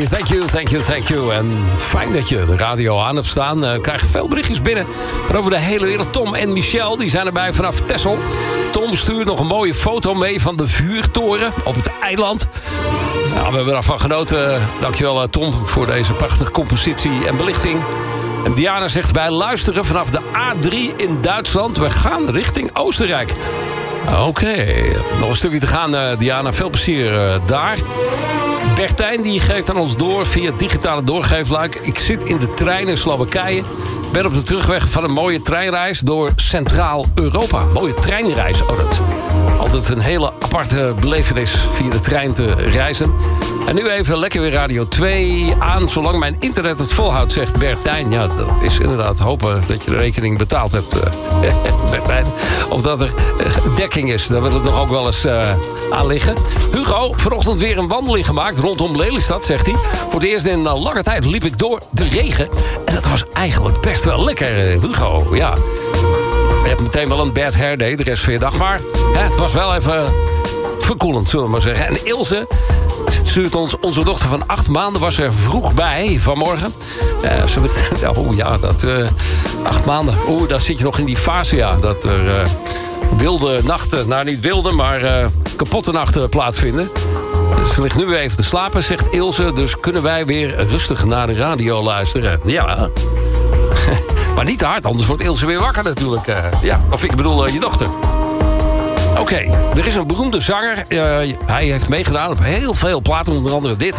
Thank you. En fijn dat je de radio aan hebt staan. We krijgen veel berichtjes binnen over de hele wereld. Tom en Michel, die zijn erbij vanaf Texel. Tom stuurt nog een mooie foto mee van de vuurtoren op het eiland. Nou, we hebben ervan genoten. Dankjewel Tom voor deze prachtige compositie en belichting. En Diana zegt, wij luisteren vanaf de A3 in Duitsland. We gaan richting Oostenrijk. Oké, nog een stukje te gaan, Diana. Veel plezier daar. Bertijn die geeft aan ons door via het digitale doorgeefluik. Ik zit in de trein in Slowakije. Ben op de terugweg van een mooie treinreis door Centraal-Europa. Mooie treinreis. Oh, dat is altijd een hele aparte belevenis via de trein te reizen. En nu even lekker weer Radio 2 aan. Zolang mijn internet het volhoudt, zegt Bertijn. Ja, dat is inderdaad hopen dat je de rekening betaald hebt, Bertijn. Of dat er dekking is. Daar wil het nog ook wel eens aan liggen. Hugo, vanochtend weer een wandeling gemaakt rondom Lelystad, zegt hij. Voor het eerst in lange tijd liep ik door de regen. En dat was eigenlijk best wel lekker, Hugo. Ja. Je hebt meteen wel een bad hair day de rest van je dag. Maar het was wel even verkoelend, zullen we maar zeggen. En Ilse stuurt ons, onze dochter van 8 maanden was er vroeg bij vanmorgen. 8 maanden. Daar zit je nog in die fase, ja. Dat er wilde nachten, nou niet wilde, maar kapotte nachten plaatsvinden. Ze ligt nu weer even te slapen, zegt Ilse. Dus kunnen wij weer rustig naar de radio luisteren. Ja. Maar niet te hard, anders wordt Ilse weer wakker natuurlijk. Of ik bedoel je dochter. Oké, er is een beroemde zanger. Hij heeft meegedaan op heel veel platen, onder andere dit.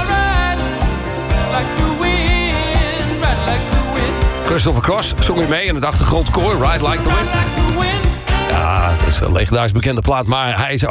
Christopher Cross zong weer mee in het achtergrondkoor. Ride Like the Wind. Ja, dat is een legendarisch bekende plaat. Maar hij is